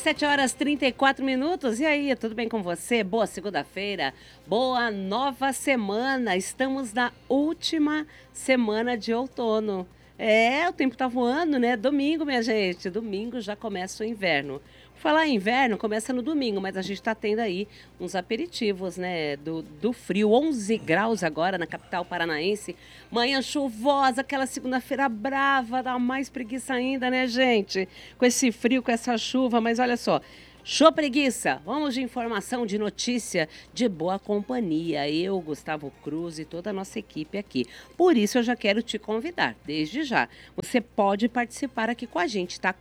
7h34. E aí, tudo bem com você? Boa segunda-feira, boa nova semana. Estamos na última semana de outono. O tempo tá voando, né? Domingo, minha gente. Domingo já começa o inverno. Por falar em inverno, começa no domingo, mas a gente tá tendo aí uns aperitivos, né? Do frio. 11 graus agora na capital paranaense. Manhã chuvosa, aquela segunda-feira brava, dá mais preguiça ainda, né, gente? Com esse frio, com essa chuva, mas olha só. Show preguiça! Vamos de informação, de notícia, de boa companhia. Eu, Gustavo Cruz e toda a nossa equipe aqui. Por isso eu já quero te convidar, desde já. Você pode participar aqui com a gente, tá?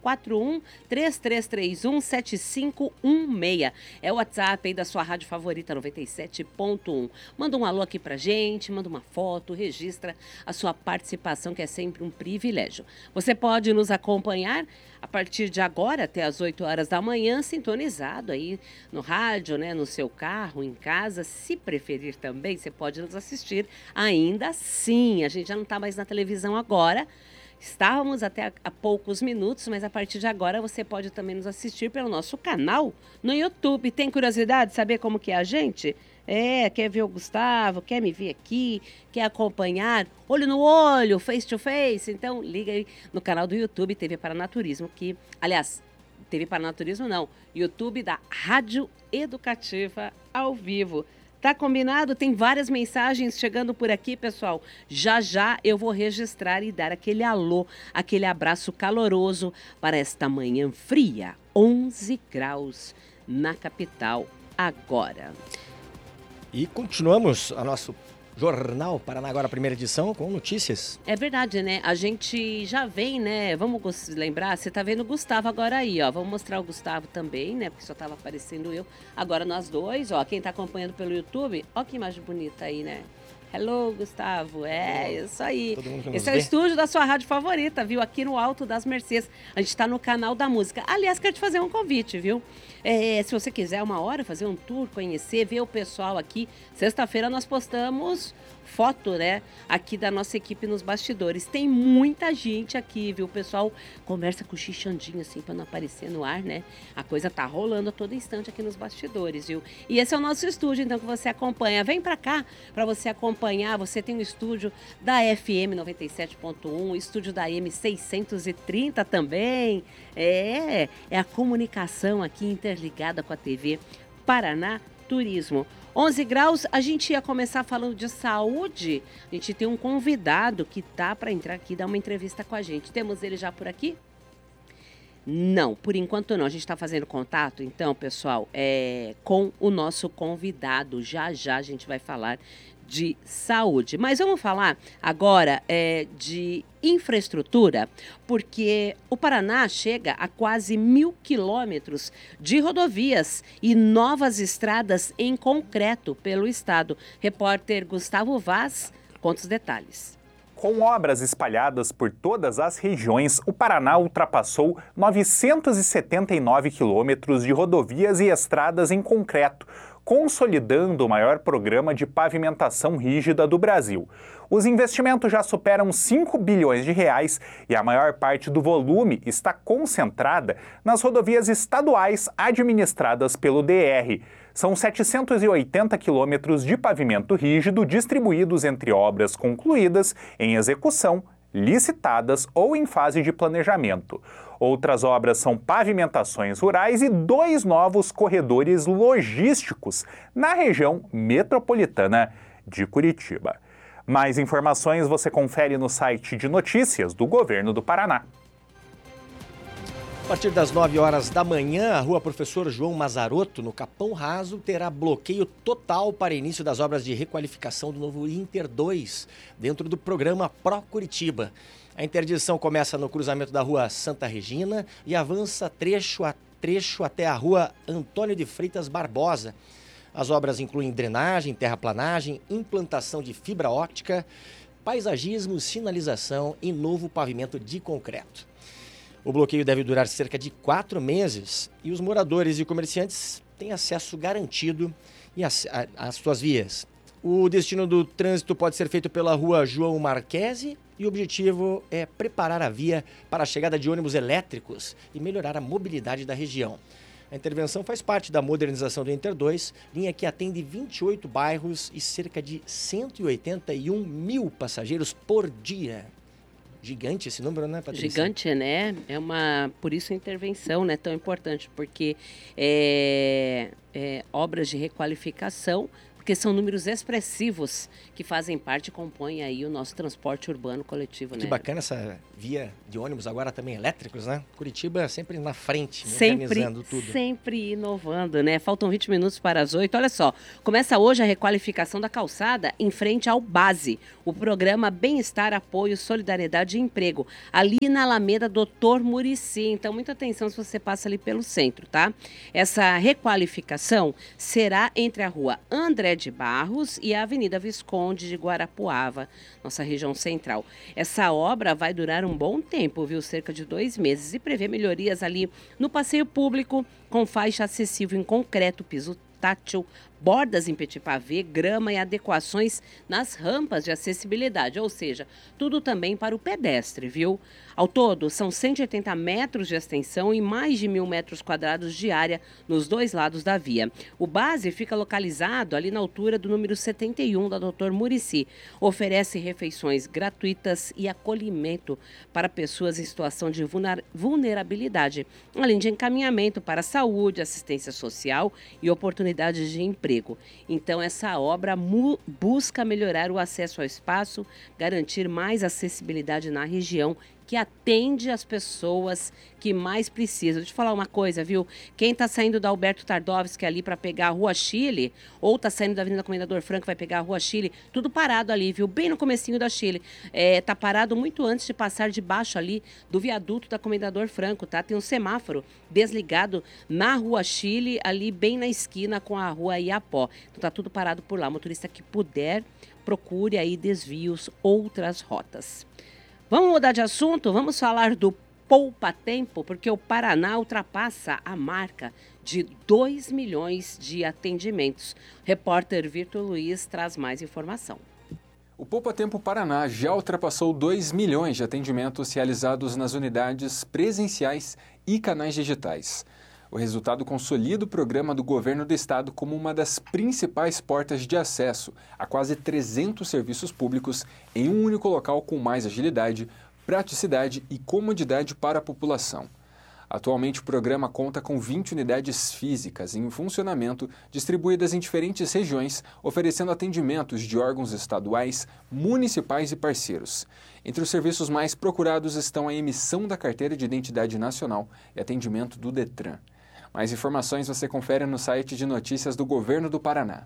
41-3331-7516. É o WhatsApp aí da sua rádio favorita 97.1. Manda um alô aqui pra gente, manda uma foto, registra a sua participação, que é sempre um privilégio. Você pode nos acompanhar a partir de agora até as 8 horas da manhã, sintonizado aí no rádio, né, no seu carro, em casa. Se preferir também, você pode nos assistir ainda assim. A gente já não está mais na televisão agora. Estávamos até há poucos minutos, mas a partir de agora você pode também nos assistir pelo nosso canal no YouTube. Tem curiosidade de saber como que é a gente? Quer ver o Gustavo, quer me ver aqui, quer acompanhar olho no olho, face to face? Então liga aí no canal do YouTube TV Paranaturismo, que, aliás, TV Paranaturismo não, YouTube da Rádio Educativa ao vivo. Tá combinado? Tem várias mensagens chegando por aqui, pessoal. Já já eu vou registrar e dar aquele alô, aquele abraço caloroso para esta manhã fria. 11 graus na capital agora. E continuamos a nosso Jornal Paraná Agora, primeira edição, com notícias. É verdade, né? A gente já vem, né? Vamos lembrar, você tá vendo o Gustavo agora aí, ó. Vamos mostrar o Gustavo também, né? Porque só tava aparecendo eu. Agora nós dois, ó. Quem tá acompanhando pelo YouTube, ó que imagem bonita aí, né? Hello, Gustavo. Isso aí. Esse é o estúdio da sua rádio favorita, viu? Aqui no Alto das Mercês. A gente está no canal da música. Aliás, quero te fazer um convite, viu? Se você quiser uma hora fazer um tour, conhecer, ver o pessoal aqui. Sexta-feira nós postamos foto, né? Aqui da nossa equipe nos bastidores. Tem muita gente aqui, viu? O pessoal conversa com o xixandinho, assim, para não aparecer no ar, né? A coisa tá rolando a todo instante aqui nos bastidores, viu? E esse é o nosso estúdio, então, que você acompanha. Vem para cá para você acompanhar. Você tem o estúdio da FM 97.1, estúdio da AM 630 também. É a comunicação aqui interligada com a TV Paraná Turismo. 11 graus, a gente ia começar falando de saúde. A gente tem um convidado que tá para entrar aqui e dar uma entrevista com a gente. Temos ele já por aqui? Não, por enquanto não. A gente está fazendo contato, então, pessoal, com o nosso convidado. Já já a gente vai falar de saúde. Mas vamos falar agora de infraestrutura, porque o Paraná chega a quase 1.000 quilômetros de rodovias e novas estradas em concreto pelo estado. Repórter Gustavo Vaz conta os detalhes. Com obras espalhadas por todas as regiões, o Paraná ultrapassou 979 quilômetros de rodovias e estradas em concreto, consolidando o maior programa de pavimentação rígida do Brasil. Os investimentos já superam 5 bilhões de reais e a maior parte do volume está concentrada nas rodovias estaduais administradas pelo DR. São 780 quilômetros de pavimento rígido distribuídos entre obras concluídas, em execução, licitadas ou em fase de planejamento. Outras obras são pavimentações rurais e 2 novos corredores logísticos na região metropolitana de Curitiba. Mais informações você confere no site de notícias do Governo do Paraná. A partir das 9 horas da manhã, a rua Professor João Mazarotto, no Capão Raso, terá bloqueio total para início das obras de requalificação do novo Inter 2, dentro do programa Pro Curitiba. A interdição começa no cruzamento da rua Santa Regina e avança trecho a trecho até a rua Antônio de Freitas Barbosa. As obras incluem drenagem, terraplanagem, implantação de fibra óptica, paisagismo, sinalização e novo pavimento de concreto. O bloqueio deve durar cerca de 4 meses e os moradores e comerciantes têm acesso garantido às suas vias. O destino do trânsito pode ser feito pela rua João Marquese e o objetivo é preparar a via para a chegada de ônibus elétricos e melhorar a mobilidade da região. A intervenção faz parte da modernização do Inter 2, linha que atende 28 bairros e cerca de 181 mil passageiros por dia. Gigante esse número, né, Patrícia? Gigante, né? Por isso a intervenção, né, tão importante, porque obras de requalificação, porque são números expressivos que fazem parte e compõem aí o nosso transporte urbano coletivo, né? Que bacana essa via de ônibus agora também elétricos, né? Curitiba sempre na frente, sempre organizando tudo. Sempre inovando, né? Faltam 20 minutos para as 8. Olha só, começa hoje a requalificação da calçada em frente ao BASE, o programa Bem-Estar, Apoio, Solidariedade e Emprego, ali na Alameda Doutor Muricy. Então, muita atenção se você passa ali pelo centro, tá? Essa requalificação será entre a rua André de Barros e a Avenida Visconde de Guarapuava, nossa região central. Essa obra vai durar um bom tempo, viu? Cerca de 2 meses, e prevê melhorias ali no passeio público, com faixa acessível em concreto, piso tátil, bordas em petit pavê, grama e adequações nas rampas de acessibilidade, ou seja, tudo também para o pedestre, viu? Ao todo, são 180 metros de extensão e mais de 1.000 metros quadrados de área nos 2 lados da via. O BASE fica localizado ali na altura do número 71 da Doutor Muricy. Oferece refeições gratuitas e acolhimento para pessoas em situação de vulnerabilidade, além de encaminhamento para saúde, assistência social e oportunidades de emprego. Então, essa obra busca melhorar o acesso ao espaço, garantir mais acessibilidade na região, que atende as pessoas que mais precisam. Deixa eu falar uma coisa, viu? Quem está saindo da Alberto Tardovski ali para pegar a Rua Chile, ou está saindo da Avenida Comendador Franco, vai pegar a Rua Chile, tudo parado ali, viu? Bem no comecinho da Chile. Tá parado muito antes de passar debaixo ali do viaduto da Comendador Franco, tá? Tem um semáforo desligado na Rua Chile, ali bem na esquina com a Rua Iapó. Então tá tudo parado por lá. O motorista que puder, procure aí desvios, outras rotas. Vamos mudar de assunto? Vamos falar do Poupa Tempo, porque o Paraná ultrapassa a marca de 2 milhões de atendimentos. O repórter Vitor Luiz traz mais informação. O Poupa Tempo Paraná já ultrapassou 2 milhões de atendimentos realizados nas unidades presenciais e canais digitais. O resultado consolida o programa do governo do estado como uma das principais portas de acesso a quase 300 serviços públicos em um único local, com mais agilidade, praticidade e comodidade para a população. Atualmente, o programa conta com 20 unidades físicas em funcionamento, distribuídas em diferentes regiões, oferecendo atendimentos de órgãos estaduais, municipais e parceiros. Entre os serviços mais procurados estão a emissão da Carteira de Identidade Nacional e atendimento do Detran. Mais informações você confere no site de notícias do Governo do Paraná.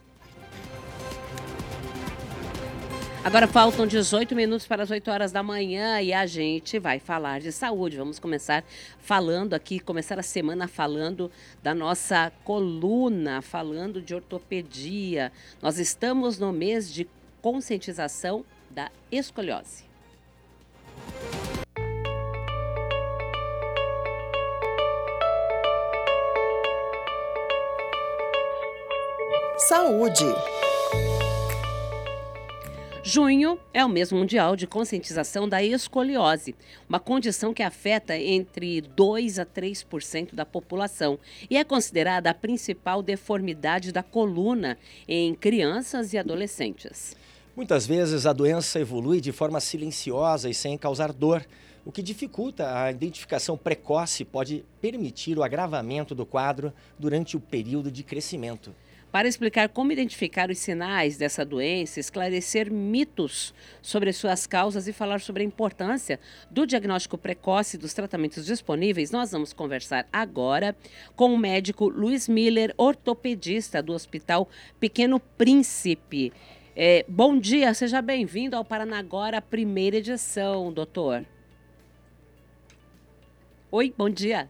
Agora faltam 18 minutos para as 8 horas da manhã e a gente vai falar de saúde. Vamos começar a semana falando da nossa coluna, falando de ortopedia. Nós estamos no mês de conscientização da escoliose. Saúde. Junho é o mês mundial de conscientização da escoliose, uma condição que afeta entre 2 a 3% da população e é considerada a principal deformidade da coluna em crianças e adolescentes. Muitas vezes a doença evolui de forma silenciosa e sem causar dor, o que dificulta a identificação precoce e pode permitir o agravamento do quadro durante o período de crescimento. Para explicar como identificar os sinais dessa doença, esclarecer mitos sobre suas causas e falar sobre a importância do diagnóstico precoce e dos tratamentos disponíveis, nós vamos conversar agora com o médico Luiz Miller, ortopedista do Hospital Pequeno Príncipe. Bom dia, seja bem-vindo ao Paraná Agora, primeira edição, doutor. Oi, bom dia.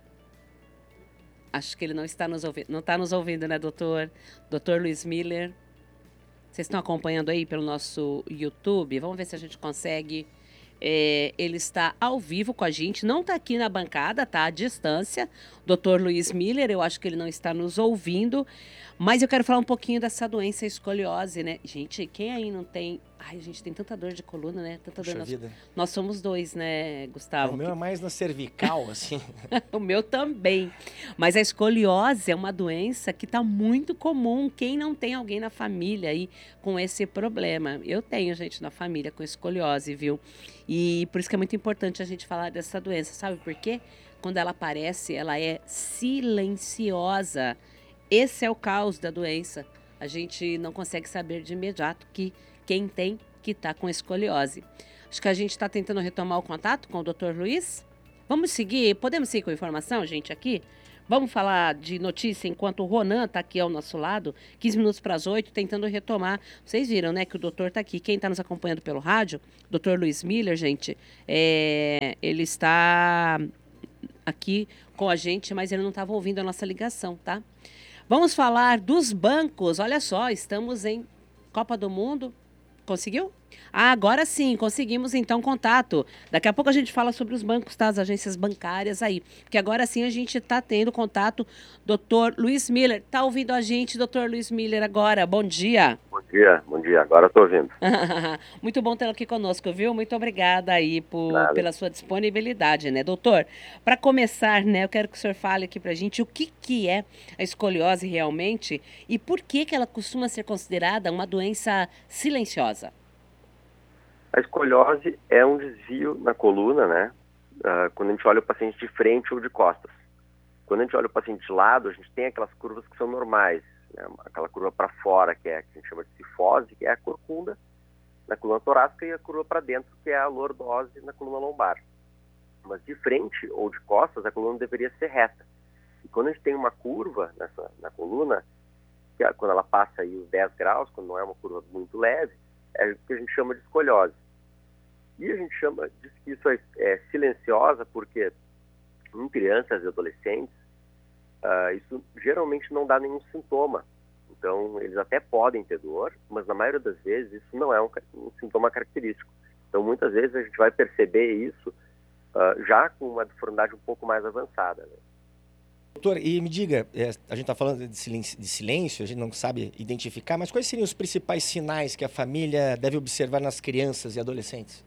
Acho que ele não está nos ouvindo. Não está nos ouvindo, né, doutor? Doutor Luiz Miller. Vocês estão acompanhando aí pelo nosso YouTube? Vamos ver se a gente consegue. Ele está ao vivo com a gente. Não está aqui na bancada, está à distância. Doutor Luiz Miller, eu acho que ele não está nos ouvindo. Mas eu quero falar um pouquinho dessa doença escoliose, né? Gente, quem aí não tem Ai, gente, tem tanta dor de coluna, né? Tanta dor Puxa vida. Nós somos dois, né, Gustavo? O meu é mais na cervical, assim. O meu também. Mas a escoliose é uma doença que está muito comum. Quem não tem alguém na família aí com esse problema? Eu tenho gente na família com escoliose, viu? E por isso que é muito importante a gente falar dessa doença. Sabe por quê? Quando ela aparece, ela é silenciosa. Esse é o caos da doença. A gente não consegue saber de imediato que quem tem que está com escoliose. Acho que a gente está tentando retomar o contato com o Dr. Luiz. Vamos seguir? Podemos seguir com a informação, gente, aqui? Vamos falar de notícia enquanto o Ronan está aqui ao nosso lado, 15 minutos para as 8, tentando retomar. Vocês viram, né, que o doutor está aqui. Quem está nos acompanhando pelo rádio, Dr. Luiz Miller, gente, ele está aqui com a gente, mas ele não estava ouvindo a nossa ligação, tá? Vamos falar dos bancos. Olha só, estamos em Copa do Mundo. Conseguiu? Ah, agora sim, conseguimos então contato. Daqui a pouco a gente fala sobre os bancos, tá? As agências bancárias aí. Porque agora sim a gente está tendo contato. Dr. Luiz Miller, tá ouvindo a gente, Dr. Luiz Miller, agora? Bom dia. Bom dia. Agora estou ouvindo. Muito bom tê-lo aqui conosco, viu? Muito obrigada aí pela sua disponibilidade, né? Doutor, para começar, né, eu quero que o senhor fale aqui pra gente o que é a escoliose realmente e por que ela costuma ser considerada uma doença silenciosa. A escoliose é um desvio na coluna, né? Quando a gente olha o paciente de frente ou de costas. Quando a gente olha o paciente de lado, a gente tem aquelas curvas que são normais, né? Aquela curva para fora, que a gente chama de cifose, que é a corcunda na coluna torácica, e a curva para dentro, que é a lordose na coluna lombar. Mas de frente ou de costas, a coluna deveria ser reta. E quando a gente tem uma curva na coluna, quando ela passa aí os 10 graus, quando não é uma curva muito leve, é o que a gente chama de escoliose. E a gente diz que isso é silenciosa porque em crianças e adolescentes, isso geralmente não dá nenhum sintoma. Então, eles até podem ter dor, mas na maioria das vezes isso não é um sintoma característico. Então, muitas vezes a gente vai perceber isso já com uma deformidade um pouco mais avançada, né? Doutor, e me diga, a gente está falando de silêncio, a gente não sabe identificar, mas quais seriam os principais sinais que a família deve observar nas crianças e adolescentes?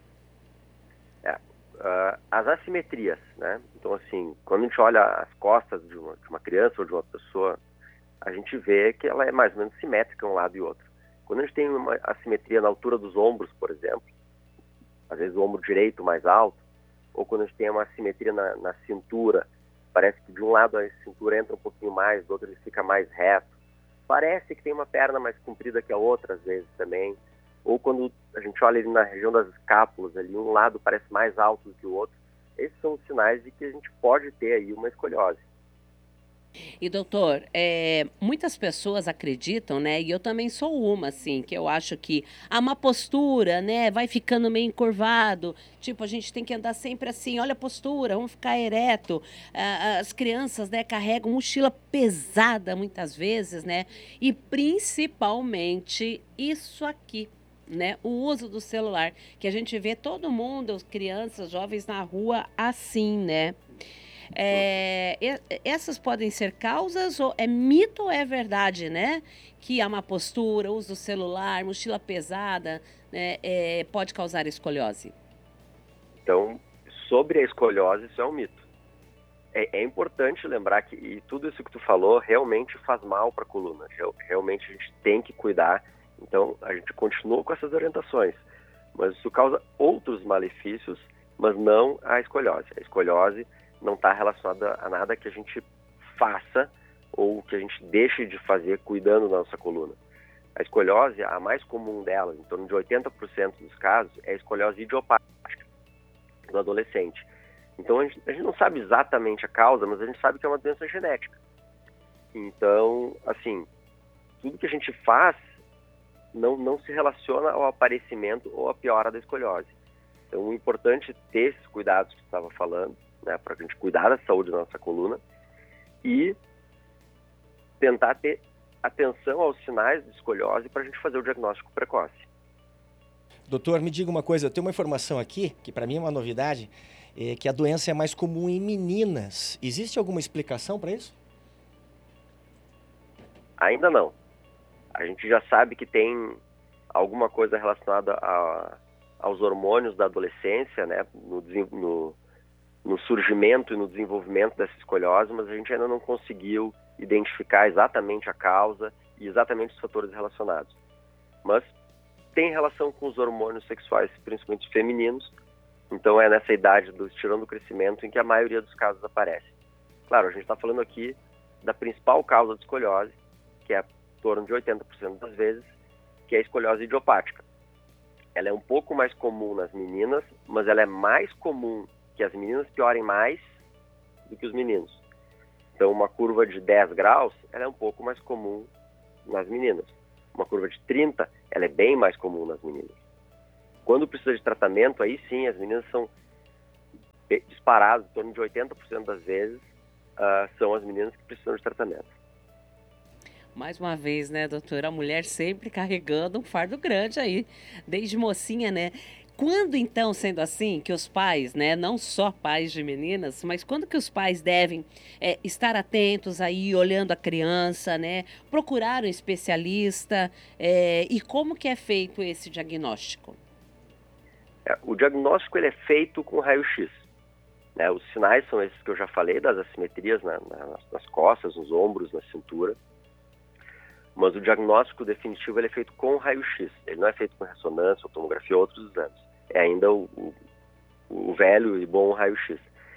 As assimetrias, né? Então, assim, quando a gente olha as costas de uma criança ou de uma pessoa, a gente vê que ela é mais ou menos simétrica um lado e outro. Quando a gente tem uma assimetria na altura dos ombros, por exemplo, às vezes o ombro direito mais alto, ou quando a gente tem uma assimetria na cintura, parece que de um lado a cintura entra um pouquinho mais, do outro ele fica mais reto. Parece que tem uma perna mais comprida que a outra, às vezes, também. Ou quando a gente olha ali na região das escápulas, ali, um lado parece mais alto do que o outro. Esses são os sinais de que a gente pode ter aí uma escoliose. E doutor, muitas pessoas acreditam, né, e eu também sou uma, assim, que eu acho que a má postura, né, vai ficando meio encurvado, tipo, a gente tem que andar sempre assim, olha a postura, vamos ficar ereto. As crianças, né, carregam mochila pesada muitas vezes, né, e principalmente isso aqui, né, o uso do celular, que a gente vê todo mundo, crianças, jovens na rua assim, né. Essas podem ser causas, ou é mito ou é verdade, né? Que a má postura, uso do celular, mochila pesada, né, pode causar escoliose. Então, sobre a escoliose, isso é um mito. É importante lembrar que tudo isso que tu falou realmente faz mal para a coluna. Realmente a gente tem que cuidar. Então, a gente continua com essas orientações. Mas isso causa outros malefícios, mas não a escoliose. A escoliose não está relacionada a nada que a gente faça ou que a gente deixe de fazer cuidando da nossa coluna. A escoliose, a mais comum delas, em torno de 80% dos casos, é a escoliose idiopática do adolescente. Então, a gente não sabe exatamente a causa, mas a gente sabe que é uma doença genética. Então, assim, tudo que a gente faz não se relaciona ao aparecimento ou à piora da escoliose. Então, o importante é ter esses cuidados que você estava falando, né, para a gente cuidar da saúde da nossa coluna e tentar ter atenção aos sinais de escoliose para a gente fazer o diagnóstico precoce. Doutor, me diga uma coisa, eu tenho uma informação aqui, que para mim é uma novidade, que a doença é mais comum em meninas. Existe alguma explicação para isso? Ainda não. A gente já sabe que tem alguma coisa relacionada aos hormônios da adolescência, né, no surgimento e no desenvolvimento dessa escoliose, mas a gente ainda não conseguiu identificar exatamente a causa e exatamente os fatores relacionados. Mas tem relação com os hormônios sexuais, principalmente femininos, então é nessa idade do estirão do crescimento em que a maioria dos casos aparece. Claro, a gente está falando aqui da principal causa de escoliose, que é em torno de 80% das vezes, que é a escoliose idiopática. Ela é um pouco mais comum nas meninas, mas ela é mais comum que as meninas piorem mais do que os meninos. Então, uma curva de 10 graus, ela é um pouco mais comum nas meninas. Uma curva de 30, ela é bem mais comum nas meninas. Quando precisa de tratamento, aí sim, as meninas são disparadas, em torno de 80% das vezes, são as meninas que precisam de tratamento. Mais uma vez, né, doutora? A mulher sempre carregando um fardo grande aí, desde mocinha, né? Quando, então, sendo assim, que os pais, né, não só pais de meninas, mas quando que os pais devem estar atentos aí, olhando a criança, né, procurar um especialista, e como que é feito esse diagnóstico? O diagnóstico ele é feito com raio-x. Né? Os sinais são esses que eu já falei, das assimetrias nas costas, nos ombros, na cintura. Mas o diagnóstico definitivo ele é feito com raio-x. Ele não é feito com ressonância, ou tomografia ou outros exames. É ainda o velho e bom raio-x.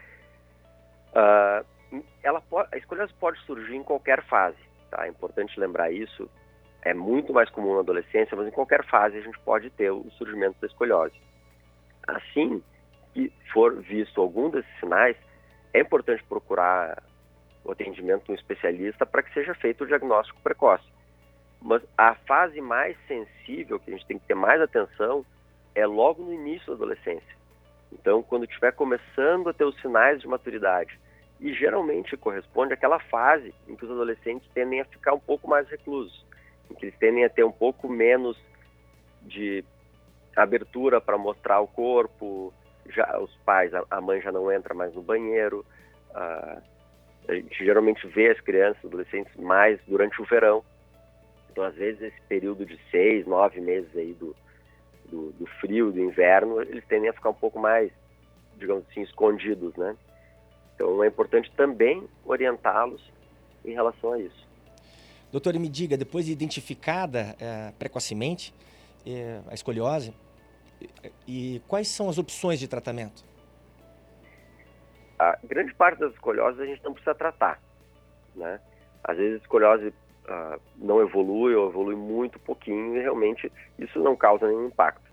A escoliose pode surgir em qualquer fase. Tá? É importante lembrar isso. É muito mais comum na adolescência, mas em qualquer fase a gente pode ter o surgimento da escoliose. Assim que for visto algum desses sinais, é importante procurar o atendimento de um especialista para que seja feito o diagnóstico precoce. Mas a fase mais sensível, que a gente tem que ter mais atenção, é logo no início da adolescência. Então, quando estiver começando a ter os sinais de maturidade, e geralmente corresponde àquela fase em que os adolescentes tendem a ficar um pouco mais reclusos, em que eles tendem a ter um pouco menos de abertura para mostrar o corpo, já os pais, a mãe já não entra mais no banheiro, a gente geralmente vê as crianças, adolescentes mais durante o verão. Então, às vezes, esse período de 6, 9 meses aí do frio, do inverno, eles tendem a ficar um pouco mais, digamos assim, escondidos, né? Então, é importante também orientá-los em relação a isso. Doutora, me diga, depois de identificada precocemente a escoliose, e quais são as opções de tratamento? A grande parte das escolioses a gente não precisa tratar, né? Às vezes a escoliose não evolui ou evolui muito pouquinho e realmente isso não causa nenhum impacto.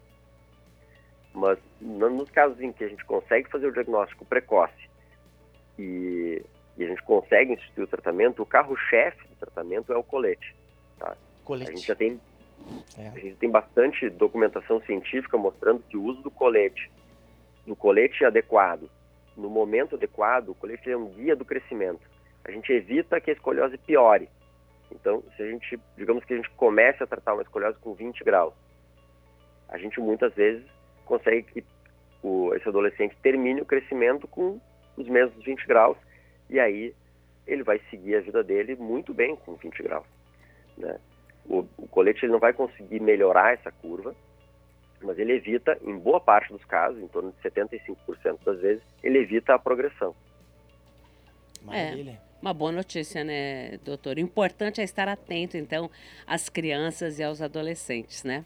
Mas nos casos em que a gente consegue fazer o diagnóstico precoce e a gente consegue instituir o tratamento, o carro-chefe do tratamento é o colete. Tá? Colete. A gente tem bastante documentação científica mostrando que o uso do colete adequado, no momento adequado, o colete é um guia do crescimento. A gente evita que a escoliose piore. Então, digamos que a gente comece a tratar uma escoliose com 20 graus, a gente muitas vezes consegue que esse adolescente termine o crescimento com os mesmos 20 graus e aí ele vai seguir a vida dele muito bem com 20 graus. Né? O colete ele não vai conseguir melhorar essa curva, mas ele evita, em boa parte dos casos, em torno de 75% das vezes, ele evita a progressão. Maravilha. Uma boa notícia, né, doutor? O importante é estar atento, então, às crianças e aos adolescentes, né?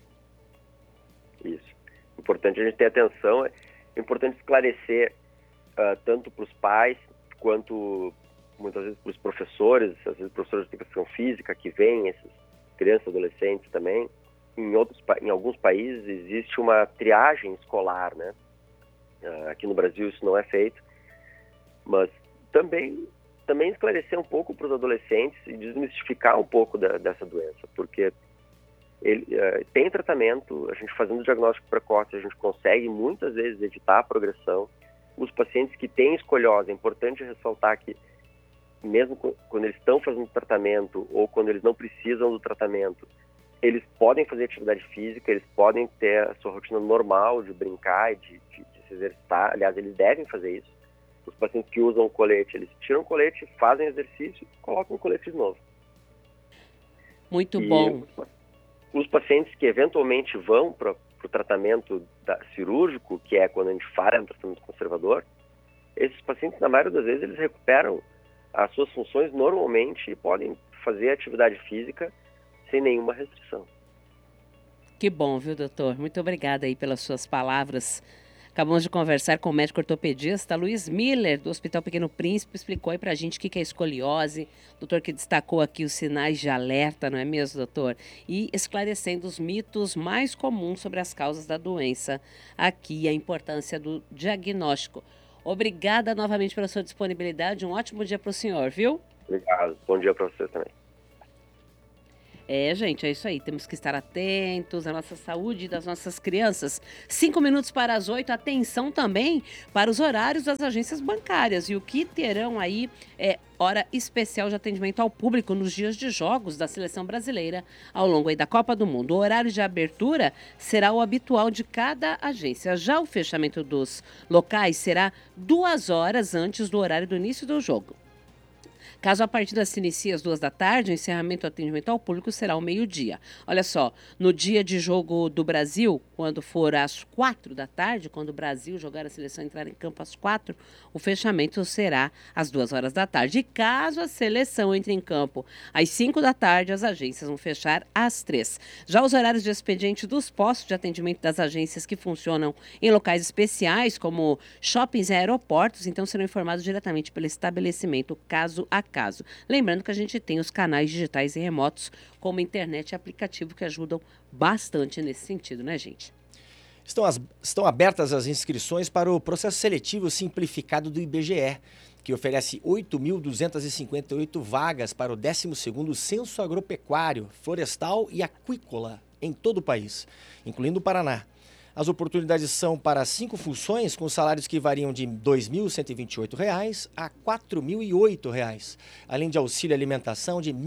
Isso. Importante a gente ter atenção, é importante esclarecer tanto para os pais, quanto muitas vezes para os professores, às vezes professores de educação física que veem essas crianças e adolescentes também. Em alguns países existe uma triagem escolar, né? Aqui no Brasil isso não é feito, mas também esclarecer um pouco para os adolescentes e desmistificar um pouco dessa doença, porque tem tratamento, a gente fazendo o diagnóstico precoce, a gente consegue muitas vezes evitar a progressão. Os pacientes que têm escoliose, é importante ressaltar que mesmo quando eles estão fazendo tratamento ou quando eles não precisam do tratamento, eles podem fazer atividade física, eles podem ter a sua rotina normal de brincar e de se exercitar. Aliás, eles devem fazer isso. Os pacientes que usam o colete, eles tiram o colete, fazem exercício e colocam o colete de novo. Muito bom. Os pacientes que eventualmente vão para o tratamento cirúrgico, que é quando a gente faz um tratamento conservador, esses pacientes, na maioria das vezes, eles recuperam as suas funções normalmente e podem fazer atividade física sem nenhuma restrição. Que bom, viu, doutor? Muito obrigada aí pelas suas palavras. Acabamos de conversar com o médico ortopedista Luiz Miller, do Hospital Pequeno Príncipe, explicou aí pra gente o que é escoliose, doutor que destacou aqui os sinais de alerta, não é mesmo, doutor? E esclarecendo os mitos mais comuns sobre as causas da doença aqui e a importância do diagnóstico. Obrigada novamente pela sua disponibilidade, um ótimo dia para o senhor, viu? Obrigado, bom dia para você também. Gente, é isso aí. Temos que estar atentos à nossa saúde e das nossas crianças. 5 minutos para as 8. Atenção também para os horários das agências bancárias. E o que terão aí é hora especial de atendimento ao público nos dias de jogos da Seleção Brasileira ao longo aí da Copa do Mundo. O horário de abertura será o habitual de cada agência. Já o fechamento dos locais será 2 horas antes do horário do início do jogo. Caso a partida se inicie às 2 da tarde, o encerramento do atendimento ao público será ao meio-dia. Olha só, no dia de jogo do Brasil, quando for às 4 da tarde, quando o Brasil jogar a seleção entrar em campo às 4, o fechamento será às 2 horas da tarde. E caso a seleção entre em campo às 5 da tarde, as agências vão fechar às 3. Já os horários de expediente dos postos de atendimento das agências que funcionam em locais especiais, como shoppings e aeroportos, então serão informados diretamente pelo estabelecimento, caso a caso. Lembrando que a gente tem os canais digitais e remotos, como internet e aplicativo, que ajudam bastante nesse sentido, né, gente? Estão abertas as inscrições para o processo seletivo simplificado do IBGE, que oferece 8.258 vagas para o 12º Censo Agropecuário, Florestal e Aquícola em todo o país, incluindo o Paraná. As oportunidades são para 5 funções com salários que variam de R$ 2.128 a R$ 4.008, além de auxílio alimentação de R$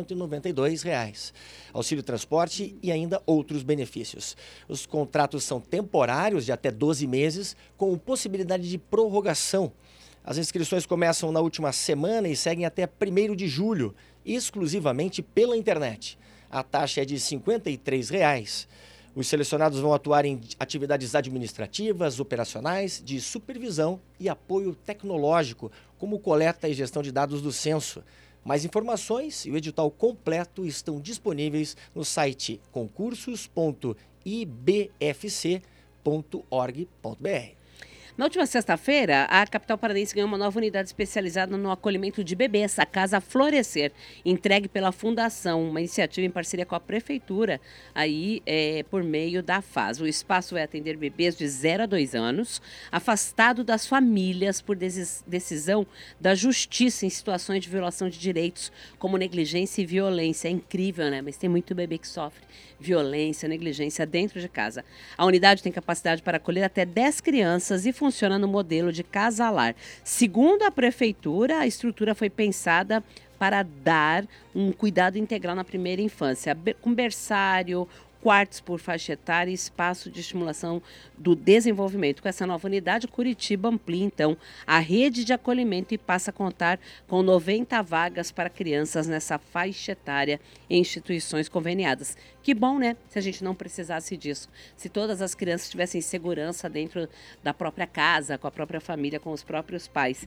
1.192, auxílio transporte e ainda outros benefícios. Os contratos são temporários de até 12 meses, com possibilidade de prorrogação. As inscrições começam na última semana e seguem até 1º de julho, exclusivamente pela internet. A taxa é de R$ 53. Os selecionados vão atuar em atividades administrativas, operacionais, de supervisão e apoio tecnológico, como coleta e gestão de dados do censo. Mais informações e o edital completo estão disponíveis no site concursos.ibfc.org.br. Na última sexta-feira, a capital paranaense ganhou uma nova unidade especializada no acolhimento de bebês, a Casa Florescer, entregue pela Fundação, uma iniciativa em parceria com a Prefeitura, aí por meio da FAS. O espaço vai atender bebês de 0 a 2 anos, afastado das famílias por decisão da Justiça em situações de violação de direitos, como negligência e violência. É incrível, né? Mas tem muito bebê que sofre violência, negligência dentro de casa. A unidade tem capacidade para acolher até 10 crianças e funciona no modelo de casa-lar. Segundo a Prefeitura, a estrutura foi pensada para dar um cuidado integral na primeira infância, com berçário, quartos por faixa etária e espaço de estimulação do desenvolvimento. Com essa nova unidade, Curitiba amplia, então, a rede de acolhimento e passa a contar com 90 vagas para crianças nessa faixa etária em instituições conveniadas. Que bom, né? Se a gente não precisasse disso. Se todas as crianças tivessem segurança dentro da própria casa, com a própria família, com os próprios pais.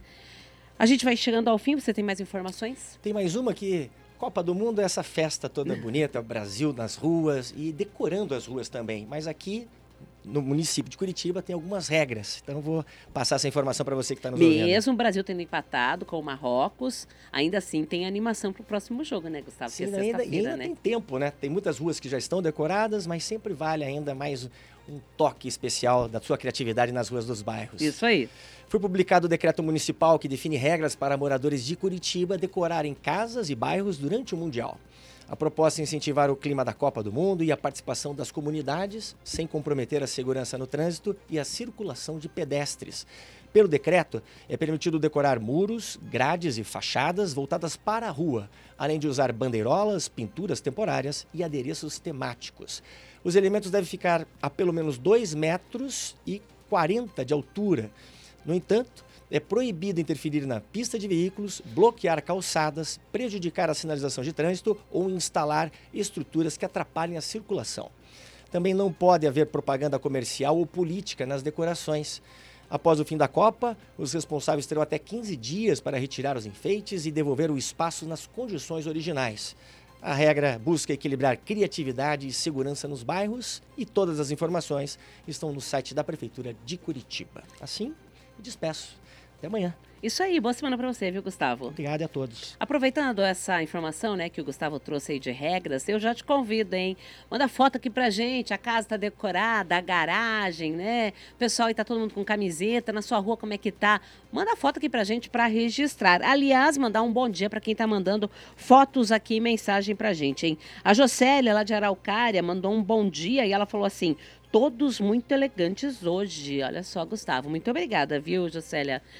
A gente vai chegando ao fim. Você tem mais informações? Tem mais uma que... Copa do Mundo é essa festa toda bonita, o Brasil nas ruas e decorando as ruas também. Mas aqui no município de Curitiba tem algumas regras. Então eu vou passar essa informação para você que está nos ouvindo. Mesmo o Brasil tendo empatado com o Marrocos, ainda assim tem animação para o próximo jogo, né, Gustavo? Sim, que é ainda né? tem tempo, né? Tem muitas ruas que já estão decoradas, mas sempre vale ainda mais um toque especial da sua criatividade nas ruas dos bairros. Isso aí. Foi publicado o decreto municipal que define regras para moradores de Curitiba decorarem casas e bairros durante o Mundial. A proposta é incentivar o clima da Copa do Mundo e a participação das comunidades, sem comprometer a segurança no trânsito e a circulação de pedestres. Pelo decreto, é permitido decorar muros, grades e fachadas voltadas para a rua, além de usar bandeirolas, pinturas temporárias e adereços temáticos. Os elementos devem ficar a pelo menos 2,40 metros de altura. No entanto, É proibido interferir na pista de veículos, bloquear calçadas, prejudicar a sinalização de trânsito ou instalar estruturas que atrapalhem a circulação. Também não pode haver propaganda comercial ou política nas decorações. Após o fim da Copa, os responsáveis terão até 15 dias para retirar os enfeites e devolver o espaço nas condições originais. A regra busca equilibrar criatividade e segurança nos bairros e todas as informações estão no site da Prefeitura de Curitiba. Assim, me despeço. Até amanhã. Isso aí, boa semana para você, viu, Gustavo? Obrigado a todos. Aproveitando essa informação, né, que o Gustavo trouxe aí de regras, eu já te convido, hein? Manda foto aqui pra gente, a casa tá decorada, a garagem, né? O pessoal aí tá todo mundo com camiseta, na sua rua como é que tá? Manda foto aqui pra gente pra registrar. Aliás, mandar um bom dia pra quem tá mandando fotos aqui, mensagem pra gente, hein? A Jocélia, lá de Araucária, mandou um bom dia e ela falou assim: todos muito elegantes hoje. Olha só, Gustavo. Muito obrigada, viu, Jocélia?